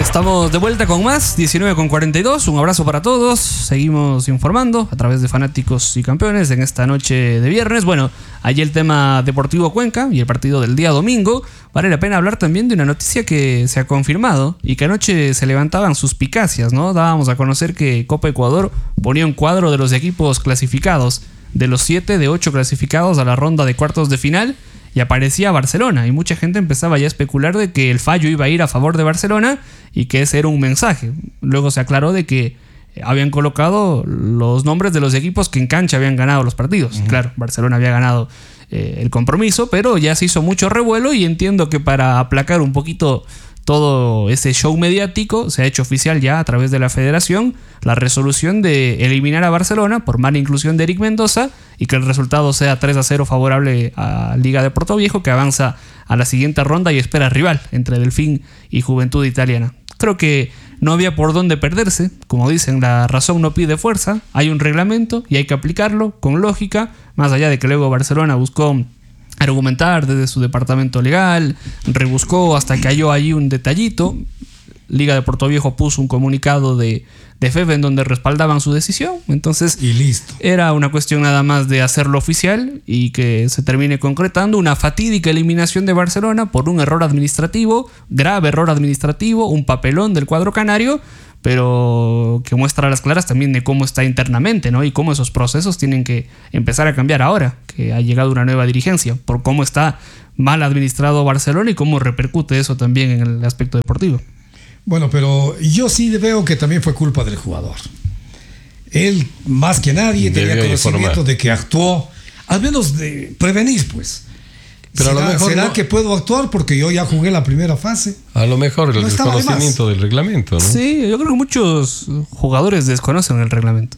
Estamos de vuelta con más, 19:42. Un abrazo para todos. Seguimos informando a través de Fanáticos y Campeones en esta noche de viernes. Bueno, allí el tema Deportivo Cuenca y el partido del día domingo. Vale la pena hablar también de una noticia que se ha confirmado y que anoche se levantaban suspicacias, ¿no? Dábamos a conocer que Copa Ecuador ponía un cuadro de los equipos clasificados, de los 7 de 8 clasificados a la ronda de cuartos de final. Y aparecía Barcelona y mucha gente empezaba ya a especular de que el fallo iba a ir a favor de Barcelona y que ese era un mensaje. Luego se aclaró de que habían colocado los nombres de los equipos que en cancha habían ganado los partidos. Claro, Barcelona había ganado el compromiso, pero ya se hizo mucho revuelo y entiendo que para aplacar un poquito todo ese show mediático se ha hecho oficial ya a través de la federación la resolución de eliminar a Barcelona por mala inclusión de Eric Mendoza y que el resultado sea 3-0 favorable a Liga de Portoviejo, que avanza a la siguiente ronda y espera rival entre Delfín y Juventud Italiana. Creo que no había por dónde perderse. Como dicen, la razón no pide fuerza. Hay un reglamento y hay que aplicarlo con lógica, más allá de que luego Barcelona buscó argumentar desde su departamento legal, rebuscó hasta que halló allí un detallito. Liga de Portoviejo puso un comunicado de FEF en donde respaldaban su decisión. Entonces, y listo. Era una cuestión nada más de hacerlo oficial y que se termine concretando una fatídica eliminación de Barcelona por un error administrativo, grave error administrativo, un papelón del cuadro canario, pero que muestra a las claras también de cómo está internamente, ¿no? Y cómo esos procesos tienen que empezar a cambiar ahora que ha llegado una nueva dirigencia, por cómo está mal administrado Barcelona y cómo repercute eso también en el aspecto deportivo. Bueno, pero yo sí veo que también fue culpa del jugador. Él, más que nadie, tenía conocimiento de que actuó, al menos de prevenir, pues. Pero a lo mejor ¿será que puedo actuar porque yo ya jugué la primera fase? A lo mejor el desconocimiento del reglamento, ¿no? Sí, yo creo que muchos jugadores desconocen el reglamento.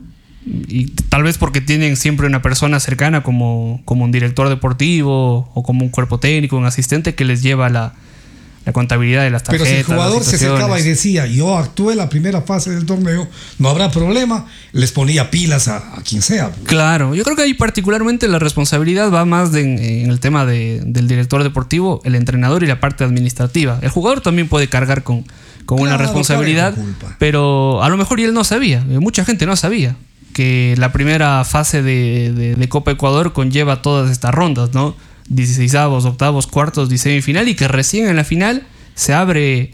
Y tal vez porque tienen siempre una persona cercana como un director deportivo o como un cuerpo técnico, un asistente que les lleva la contabilidad de las tarjetas. Pero si el jugador se secaba y decía, yo actué la primera fase del torneo, no habrá problema, les ponía pilas a quien sea. Claro, yo creo que ahí particularmente la responsabilidad va más en el tema del director deportivo, el entrenador y la parte administrativa. El jugador también puede cargar con una responsabilidad, pero a lo mejor y él no sabía, mucha gente no sabía que la primera fase de Copa Ecuador conlleva todas estas rondas, ¿no? 16avos, octavos, cuartos y semifinal, y que recién en la final se abre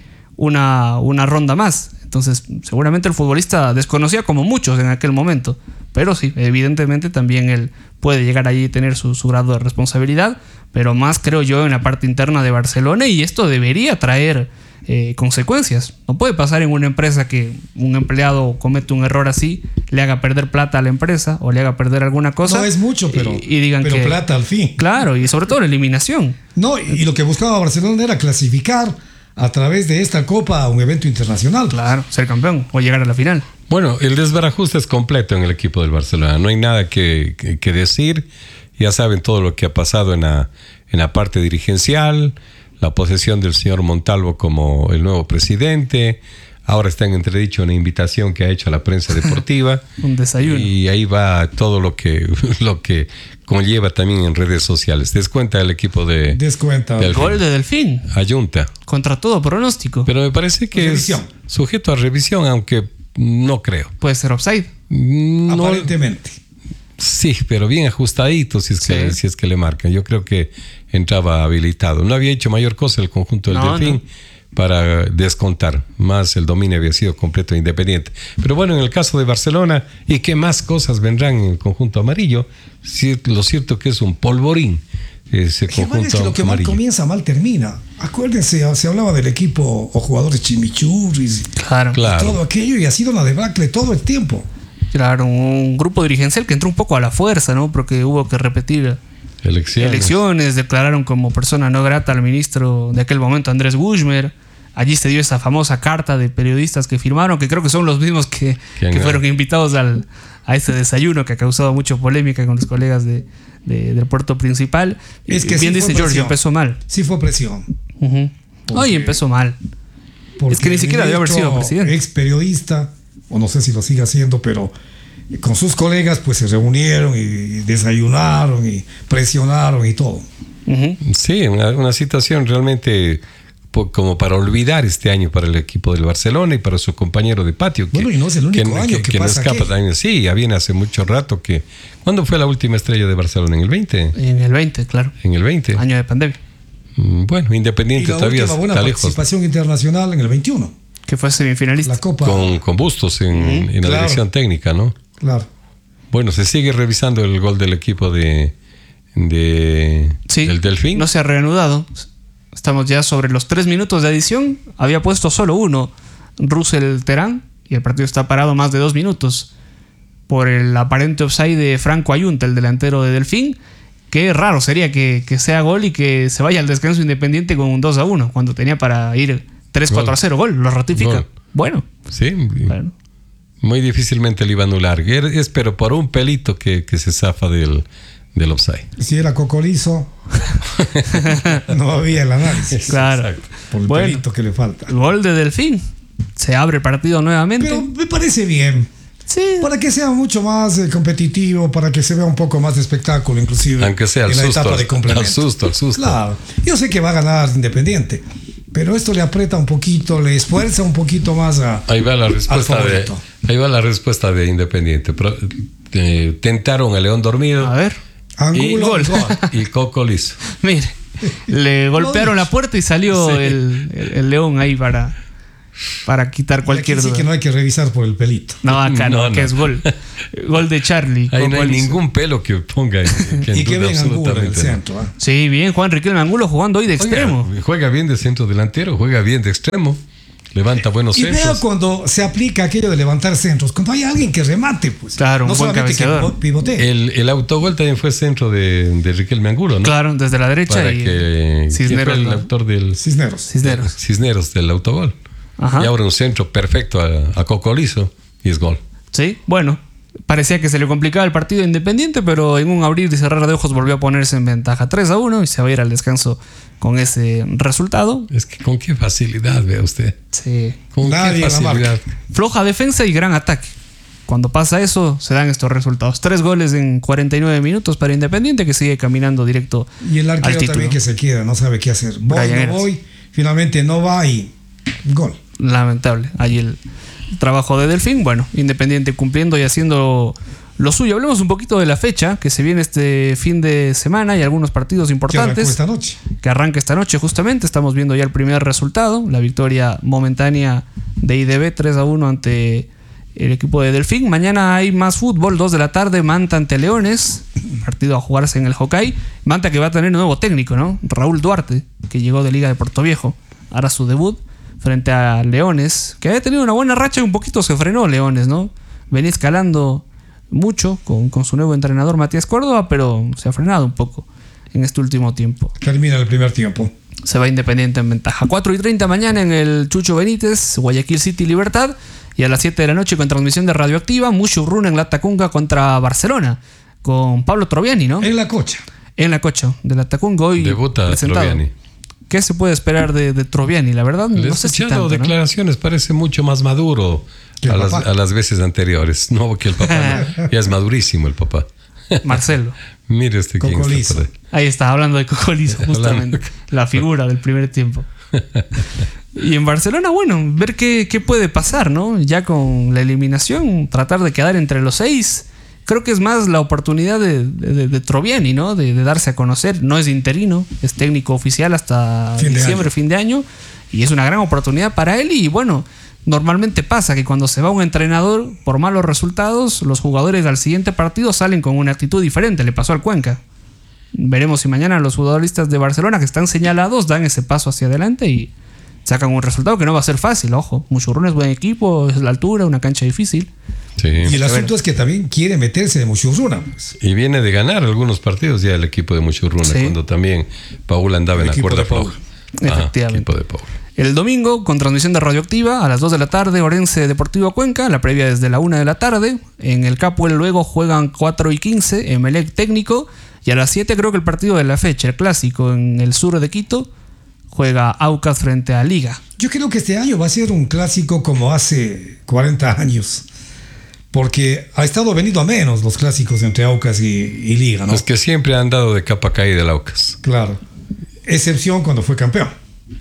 una ronda más. Entonces seguramente el futbolista desconocía como muchos en aquel momento, pero sí, evidentemente también él puede llegar allí y tener su grado de responsabilidad, pero más creo yo en la parte interna de Barcelona, y esto debería traer consecuencias. No puede pasar en una empresa que un empleado comete un error así, le haga perder plata a la empresa o le haga perder alguna cosa. No es mucho, pero digan pero que, plata al fin. Claro, y sobre todo la eliminación. No, y lo que buscaba Barcelona era clasificar a través de esta copa a un evento internacional. Claro, ser campeón o llegar a la final. Bueno, el desbarajuste es completo en el equipo del Barcelona. No hay nada que decir. Ya saben todo lo que ha pasado en la parte dirigencial, la posesión del señor Montalvo como el nuevo presidente. Ahora está en entredicho una invitación que ha hecho a la prensa deportiva. Un desayuno. Y ahí va todo lo que conlleva también en redes sociales. Descuenta el equipo de... Descuenta. El gol de Delfín. Ayunta. Contra todo pronóstico. Pero me parece que es sujeto a revisión, aunque no creo. Puede ser offside. No, aparentemente. Sí, pero bien ajustadito si es que le marcan. Yo creo que entraba habilitado. No había hecho mayor cosa el conjunto del Delfín para descontar. Más el dominio había sido completo e independiente. Pero bueno, en el caso de Barcelona, ¿y qué más cosas vendrán en el conjunto amarillo? Lo cierto que es un polvorín ese conjunto es que lo que mal comienza, mal termina. Acuérdense, se hablaba del equipo o jugadores chimichurris. Claro. Todo aquello, y ha sido una debacle todo el tiempo. Claro, un grupo dirigencial que entró un poco a la fuerza, ¿no? Porque hubo que repetir elecciones, declararon como persona no grata al ministro de aquel momento, Andrés Guzmán. Allí se dio esa famosa carta de periodistas que firmaron, que creo que son los mismos que fueron invitados a ese desayuno que ha causado mucha polémica con los colegas del puerto principal. Es que bien sí dice George, empezó mal. Sí fue presión. Hoy empezó mal. Es que ni siquiera debió haber sido presidente. Ex periodista, o no sé si lo sigue haciendo, pero con sus colegas pues se reunieron y desayunaron y presionaron y todo. Sí, una situación realmente como para olvidar este año para el equipo del Barcelona y para su compañero de patio. Bueno, y no es el único año que pasa no escapa también. Sí, ya viene hace mucho rato que... ¿Cuándo fue la última estrella de Barcelona? ¿En el 20? En el 20, claro. En el 20. Año de pandemia. Bueno, Independiente todavía está lejos. La última buena participación internacional en el 21. Que fue semifinalista. La Copa. Con Bustos en la dirección técnica, ¿no? Claro. Bueno, se sigue revisando el gol del equipo del Delfín. No se ha reanudado. Estamos ya sobre los 3 minutos de adición. Había puesto solo uno, Russell Terán, y el partido está parado más de 2 minutos por el aparente offside de Franco Ayunta, el delantero de Delfín. Qué raro sería que sea gol y que se vaya al descanso Independiente con un 2-1, cuando tenía para ir 3-4-0. Gol, lo ratifica. Gol. Bueno. Sí, bueno. Muy difícilmente le iba a anular. Pero por un pelito que se zafa del offside. Si era Cocolizo, no había el análisis. Claro. Exacto. Por el pelito que le falta. El gol de Delfín. Se abre el partido nuevamente. Pero me parece bien. Sí. Para que sea mucho más competitivo, para que se vea un poco más de espectáculo, inclusive. Aunque sea en la etapa de complemento. Al susto. Claro. Yo sé que va a ganar Independiente, pero esto le aprieta un poquito, le esfuerza un poquito más ahí va la respuesta de Independiente. Tentaron a León dormido. A ver. Angulo, gol. Y Coco liso. Mire, le golpearon la puerta y salió el León ahí para quitar cualquier duda. Sí que no hay que revisar por el pelito. No, acá no. Que es gol. Gol de Charlie. Ahí no hay ningún pelo que ponga. Y que venga Angulo en el centro. Sí, bien, Juan Riquelme Angulo jugando hoy de extremo. Juega bien de centro delantero, juega bien de extremo. Levanta buenos centros. Y vea cuando se aplica aquello de levantar centros, cuando hay alguien que remate, pues. Claro, no un buen solamente cabeceador. que pivotee. El autogol también fue centro de Riquelme Angulo, ¿no? Claro, desde la derecha. Para que Cisneros, fue el autor del Cisneros del autogol. Ajá. Y ahora un centro perfecto a Cocolizo y es gol. Sí, bueno. Parecía que se le complicaba el partido Independiente, pero en un abrir y cerrar de ojos volvió a ponerse en ventaja 3-1 y se va a ir al descanso con ese resultado. Es que con qué facilidad, vea usted. Sí. Con qué facilidad. Floja defensa y gran ataque. Cuando pasa eso, se dan estos resultados. 3 goles en 49 minutos para Independiente, que sigue caminando directo al título. Y el arquero también que se queda, no sabe qué hacer. Voy, finalmente no va y gol. Lamentable. Ahí el trabajo de Delfín. Bueno, Independiente cumpliendo y haciendo lo suyo. Hablemos un poquito de la fecha que se viene este fin de semana y algunos partidos importantes. Que arranca esta noche justamente. Estamos viendo ya el primer resultado. La victoria momentánea de IDB 3-1 ante el equipo de Delfín. Mañana hay más fútbol, 2 de la tarde, Manta ante Leones. Partido a jugarse en el Hokkaido. Manta que va a tener un nuevo técnico, ¿no? Raúl Duarte, que llegó de Liga de Puerto Viejo. Hará su debut frente a Leones, que había tenido una buena racha y un poquito se frenó Leones, ¿no? Venía escalando mucho con su nuevo entrenador Matías Córdoba, pero se ha frenado un poco en este último tiempo. Termina el primer tiempo. Se va Independiente en ventaja. 4:30 mañana en el Chucho Benítez, Guayaquil City Libertad, y a las 7 de la noche con transmisión de Radioactiva, Mushurruna en La Tacunga contra Barcelona, con Pablo Troviani, ¿no? En la Cocha. En la Cocha de La Tacunga hoy debuta presentado. Troviani. ¿Qué se puede esperar de Troviani? La verdad, no sé si tanto, declaraciones, ¿no? Parece mucho más maduro a las veces anteriores. No, que el papá no. Ya es madurísimo el papá. Marcelo. Mire quién está por ahí. Ahí está, hablando de Cocolizo, justamente. La figura del primer tiempo. Y en Barcelona, bueno, ver qué puede pasar, ¿no? Ya con la eliminación, tratar de quedar entre los 6. Creo que es más la oportunidad de Troviani, ¿no? De darse a conocer. No es interino, es técnico oficial hasta diciembre, fin de año. Y es una gran oportunidad para él. Y bueno, normalmente pasa que cuando se va un entrenador por malos resultados, los jugadores al siguiente partido salen con una actitud diferente. Le pasó al Cuenca. Veremos si mañana los futbolistas de Barcelona que están señalados dan ese paso hacia adelante y sacan un resultado que no va a ser fácil. Ojo, Mushurruna es buen equipo, es la altura, una cancha difícil. Sí. Y el asunto es que también quiere meterse de Mushurruna, pues. Y viene de ganar algunos partidos ya el equipo de Mushurruna, sí. Cuando también Paul andaba en la cuerda floja. Efectivamente. Equipo de Paul. El domingo, con transmisión de Radioactiva, a las 2 de la tarde, Orense Deportivo Cuenca, la previa desde la 1 de la tarde. En el Capuel luego juegan 4:15, Emelec técnico. Y a las 7 creo que el partido de la fecha, el clásico en el sur de Quito, juega Aucas frente a Liga. Yo creo que este año va a ser un clásico como hace 40 años. Porque ha estado venido a menos los clásicos entre Aucas y Liga, ¿no? Es que siempre han dado de capa caída el Aucas. Claro. Excepción cuando fue campeón.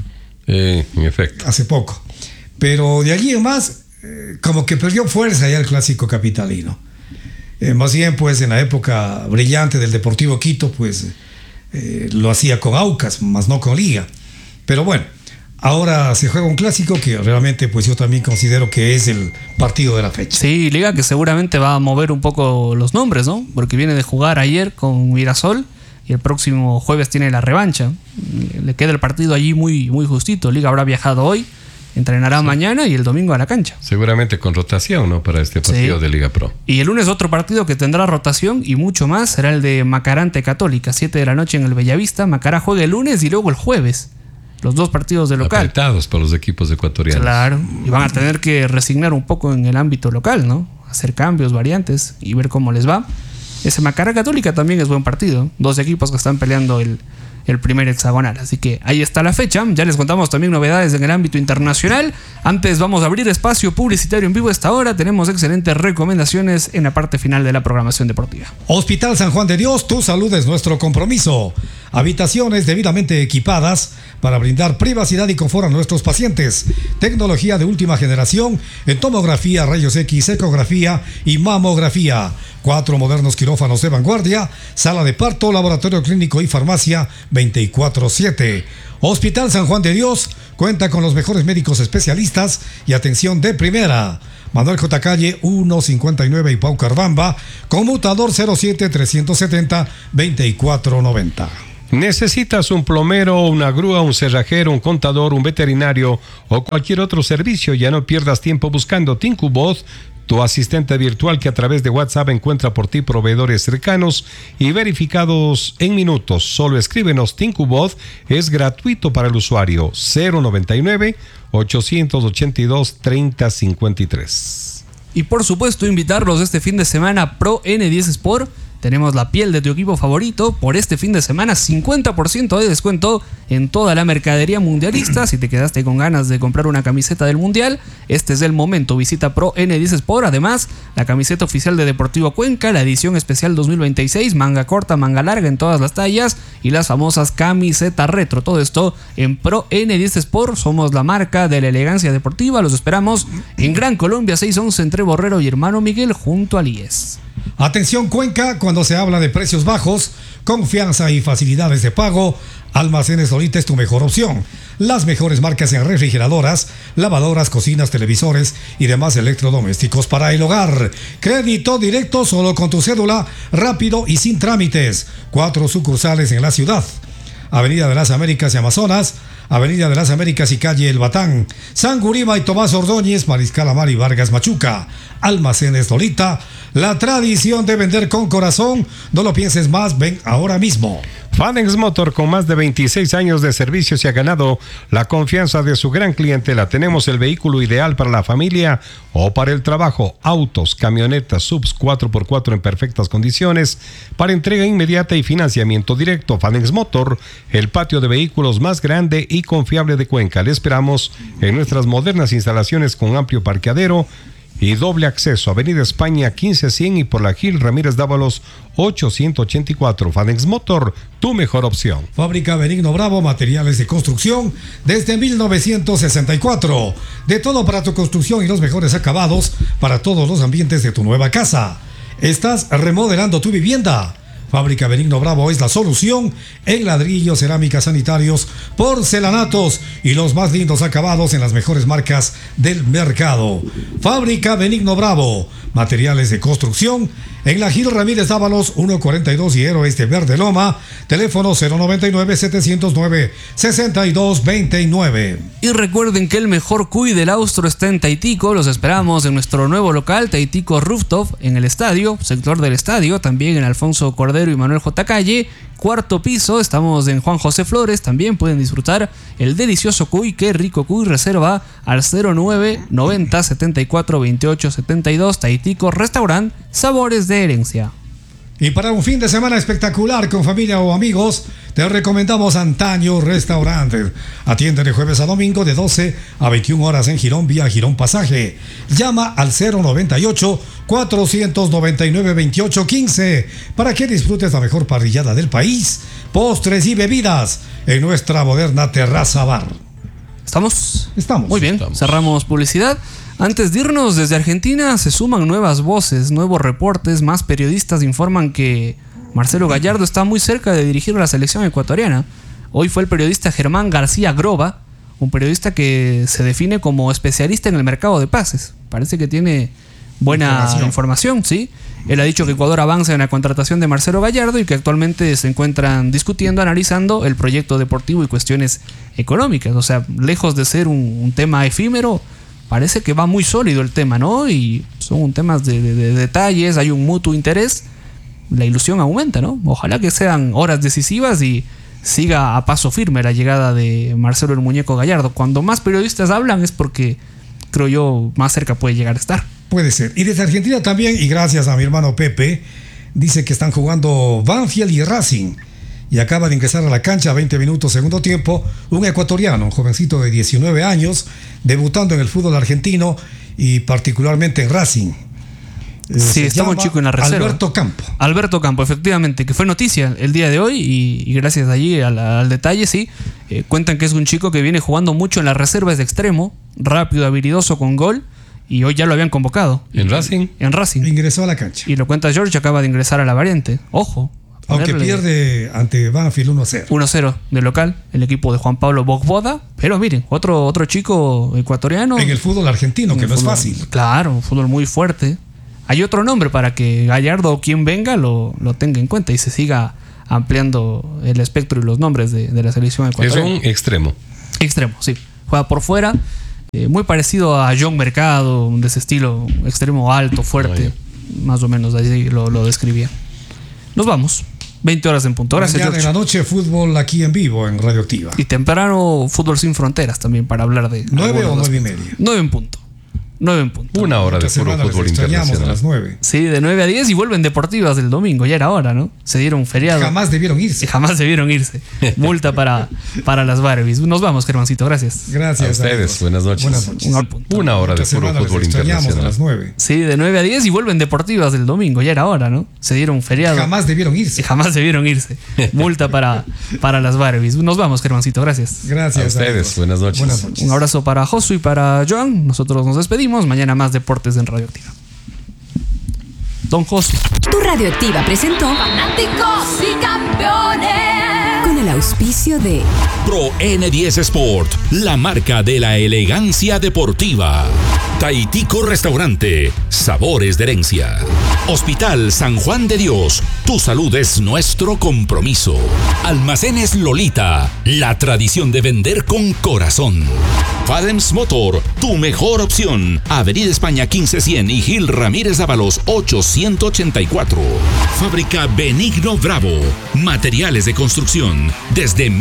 En efecto. Hace poco. Pero de allí en más, como que perdió fuerza ya el clásico capitalino. Más bien, pues en la época brillante del Deportivo Quito, pues lo hacía con Aucas, más no con Liga. Pero bueno, ahora se juega un clásico que realmente pues yo también considero que es el partido de la fecha. Sí, Liga que seguramente va a mover un poco los nombres, ¿no? Porque viene de jugar ayer con Mirasol y el próximo jueves tiene la revancha. Le queda el partido allí muy, muy justito. Liga habrá viajado hoy, entrenará mañana y el domingo a la cancha. Seguramente con rotación, ¿no? Para este partido de Liga Pro. Y el lunes otro partido que tendrá rotación y mucho más será el de Macará ante Católica, 7 de la noche en el Bellavista. Macará juega el lunes y luego el jueves. Los dos partidos de local. Apretados para los equipos ecuatorianos. Claro, y van a tener que resignar un poco en el ámbito local, ¿no? Hacer cambios, variantes y ver cómo les va. Ese Macará Católica también es buen partido. Dos equipos que están peleando el primer hexagonal. Así que ahí está la fecha. Ya les contamos también novedades en el ámbito internacional. Antes vamos a abrir espacio publicitario en vivo a esta hora. Tenemos excelentes recomendaciones en la parte final de la programación deportiva. Hospital San Juan de Dios, tu salud es nuestro compromiso. Habitaciones debidamente equipadas para brindar privacidad y confort a nuestros pacientes. Tecnología de última generación en tomografía, rayos X, ecografía y mamografía. 4 modernos quirófanos de vanguardia, sala de parto, laboratorio clínico y farmacia 24/7. Hospital San Juan de Dios cuenta con los mejores médicos especialistas y atención de primera. Manuel J. Calle 159 y Paucarbamba, conmutador 07-370-2490. ¿Necesitas un plomero, una grúa, un cerrajero, un contador, un veterinario o cualquier otro servicio? Ya no pierdas tiempo buscando Tincubot, tu asistente virtual que a través de WhatsApp encuentra por ti proveedores cercanos y verificados en minutos. Solo escríbenos. Tincubot es gratuito para el usuario. 099-882-3053. Y por supuesto invitarlos este fin de semana a Pro N10 Sport. Tenemos la piel de tu equipo favorito. Por este fin de semana, 50% de descuento en toda la mercadería mundialista. Si te quedaste con ganas de comprar una camiseta del Mundial, este es el momento. Visita Pro N10 Sport. Además, la camiseta oficial de Deportivo Cuenca, la edición especial 2026, manga corta, manga larga en todas las tallas y las famosas camisetas retro. Todo esto en Pro N10 Sport. Somos la marca de la elegancia deportiva. Los esperamos en Gran Colombia 611 entre Borrero y Hermano Miguel junto al IES. Atención Cuenca, cuando se habla de precios bajos, confianza y facilidades de pago, Almacenes Lolita es tu mejor opción. Las mejores marcas en refrigeradoras, lavadoras, cocinas, televisores y demás electrodomésticos para el hogar. Crédito directo solo con tu cédula, rápido y sin trámites. 4 sucursales en la ciudad. Avenida de las Américas y Amazonas, Avenida de las Américas y calle El Batán, San Gurima y Tomás Ordóñez, Mariscal Amar y Vargas Machuca. Almacenes Lolita, la tradición de vender con corazón. No lo pienses más, ven ahora mismo. Fanex Motor, con más de 26 años de servicio, se ha ganado la confianza de su gran clientela. Tenemos el vehículo ideal para la familia o para el trabajo. Autos, camionetas, subs 4x4 en perfectas condiciones para entrega inmediata y financiamiento directo. Fanex Motor, el patio de vehículos más grande y confiable de Cuenca. Le esperamos en nuestras modernas instalaciones con amplio parqueadero y doble acceso. Avenida España 1500 y por la Gil Ramírez Dávalos 884. Fanex Motor, tu mejor opción. Fábrica Benigno Bravo, materiales de construcción desde 1964. De todo para tu construcción y los mejores acabados para todos los ambientes de tu nueva casa. ¿Estás remodelando tu vivienda? Fábrica Benigno Bravo es la solución en ladrillos, cerámicas, sanitarios, porcelanatos y los más lindos acabados en las mejores marcas del mercado. Fábrica Benigno Bravo, materiales de construcción en la Gil Ramírez Dávalos 142 y Oeste Verde Loma. Teléfono 099-709-6229. Y recuerden que el mejor cuy del Austro está en Taitico. Los esperamos en nuestro nuevo local, Taitico Rooftop, en el estadio, sector del estadio, también en Alfonso Cordero y Manuel J. Calle. 4º piso, estamos en Juan José Flores. También pueden disfrutar el delicioso cuy. Qué rico cuy. Reserva al 0990-742872. Taitico Restaurant, sabores de herencia. Y para un fin de semana espectacular con familia o amigos, te recomendamos Antaño Restaurante. Atiende de jueves a domingo de 12 a 21 horas en Girón, vía Girón Pasaje. Llama al 098-499-2815 para que disfrutes la mejor parrillada del país, postres y bebidas en nuestra moderna terraza bar. ¿Estamos? Estamos. Muy bien, cerramos publicidad. Antes de irnos, desde Argentina se suman nuevas voces, nuevos reportes. Más periodistas informan que Marcelo Gallardo está muy cerca de dirigir la selección ecuatoriana. Hoy fue el periodista Germán García Groba, un periodista que se define como especialista en el mercado de pases. Parece que tiene buena información, ¿sí? Él ha dicho que Ecuador avanza en la contratación de Marcelo Gallardo y que actualmente se encuentran discutiendo, analizando el proyecto deportivo y cuestiones económicas. O sea, lejos de ser un tema efímero, parece que va muy sólido el tema, ¿no? Y son temas de detalles, hay un mutuo interés, la ilusión aumenta, ¿no? Ojalá que sean horas decisivas y siga a paso firme la llegada de Marcelo el Muñeco Gallardo. Cuando más periodistas hablan es porque, creo yo, más cerca puede llegar a estar. Puede ser. Y desde Argentina también, y gracias a mi hermano Pepe, dice que están jugando Banfield y Racing. Y acaba de ingresar a la cancha 20 minutos segundo tiempo, un ecuatoriano, un jovencito de 19 años, debutando en el fútbol argentino y particularmente en Racing. Sí, estaba un chico en la reserva. Alberto Campo, efectivamente, que fue noticia el día de hoy y gracias allí al detalle, sí. Cuentan que es un chico que viene jugando mucho en las reservas de extremo, rápido, habilidoso, con gol. Y hoy ya lo habían convocado. ¿En Racing? En Racing. Ingresó a la cancha. Y lo cuenta George, acaba de ingresar a la variante. Ojo. Aunque pierde ante Banfield 1-0. 1-0 de local, el equipo de Juan Pablo Bogboda. Pero miren, otro chico ecuatoriano. En el fútbol argentino, que no es fácil. Claro, un fútbol muy fuerte. Hay otro nombre para que Gallardo o quien venga lo tenga en cuenta y se siga ampliando el espectro y los nombres de la selección ecuatoriana. Es un extremo. Extremo, sí. Juega por fuera. Muy parecido a John Mercado, de ese estilo, extremo alto, fuerte, más o menos así lo describía. Nos vamos, 20 horas en punto. Gracias, George. En la noche, fútbol aquí en vivo en Radioactiva. Y temprano, fútbol sin fronteras también para hablar de... 9 o 9:30. 9 en punto. 9 en punto. Una hora de puro fútbol internacional. A las 9. Sí, de 9 a 10 y vuelven deportivas del domingo. Ya era hora, ¿no? Se dieron feriado. Jamás debieron irse. Multa para las Barbies. Nos vamos, Germancito. Gracias. Gracias a ustedes. Buenas noches. Una hora de puro fútbol internacional. A las 9. Sí, de 9 a 10 y vuelven deportivas del domingo. Ya era hora, ¿no? Se dieron feriado. Jamás debieron irse. Multa para las Barbies. Nos vamos, Germancito. Gracias. Gracias a ustedes. Buenas noches. Un abrazo para Josu y para Joan. Nosotros nos despedimos. Mañana más deportes en Radioactiva. Don Josu. Tu Radioactiva presentó Fanáticos y Campeones con el auspicio de Pro N10 Sport, la marca de la elegancia deportiva. Taitico Restaurante, sabores de herencia. Hospital San Juan de Dios, tu salud es nuestro compromiso. Almacenes Lolita, la tradición de vender con corazón. Fadems Motor, tu mejor opción. Avenida España 1500 y Gil Ramírez Ábalos 884. Fábrica Benigno Bravo, materiales de construcción desde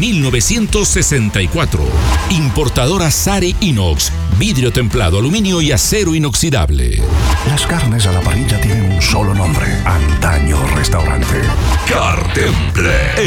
1964. Importadora Sari Inox, vidrio templado, aluminio y acero inoxidable. Las carnes a la parrilla tienen un solo nombre: Antaño Restaurante. Cartemple,